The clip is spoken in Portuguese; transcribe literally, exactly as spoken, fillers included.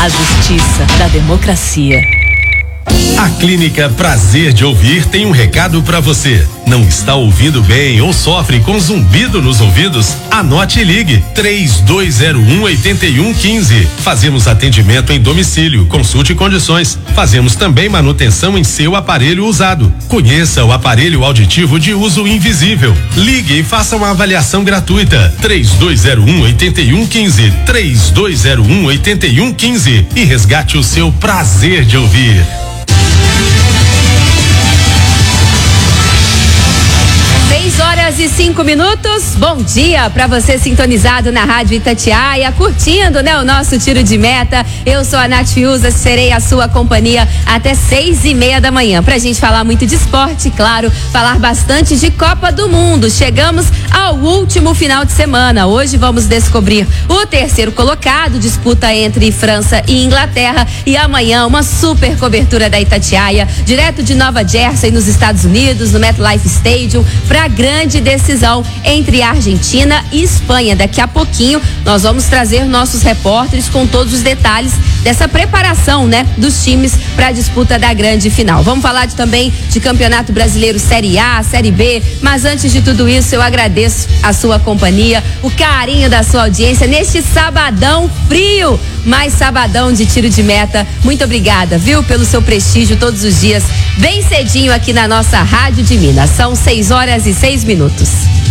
a justiça da democracia. A Clínica Prazer de Ouvir tem um recado para você. Não está ouvindo bem ou sofre com zumbido nos ouvidos? Anote e ligue três dois zero um oito um um cinco. Fazemos atendimento em domicílio, consulte condições. Fazemos também manutenção em seu aparelho usado. Conheça o aparelho auditivo de uso invisível. Ligue e faça uma avaliação gratuita. três dois zero um oito um um cinco. três dois zero um oito um um cinco e resgate o seu prazer de ouvir. seis horas e cinco minutos. Bom dia para você sintonizado na Rádio Itatiaia, curtindo, né, o nosso tiro de meta. Eu sou a Nath Fiuza, serei a sua companhia até seis e meia da manhã. Pra gente falar muito de esporte, claro, falar bastante de Copa do Mundo. Chegamos ao último final de semana. Hoje vamos descobrir o terceiro colocado, disputa entre França e Inglaterra. E amanhã uma super cobertura da Itatiaia, direto de Nova Jersey, nos Estados Unidos, no MetLife Stadium, para a grande decisão entre Argentina e Espanha. Daqui a pouquinho nós vamos trazer nossos repórteres com todos os detalhes dessa preparação, né, dos times para a disputa da grande final. Vamos falar de, também de Campeonato Brasileiro Série A, Série B, mas antes de tudo isso eu agradeço a sua companhia, o carinho da sua audiência neste sabadão frio, mais sabadão de tiro de meta. Muito obrigada, viu, pelo seu prestígio todos os dias, bem cedinho aqui na nossa Rádio de Minas. São seis horas e seis minutos.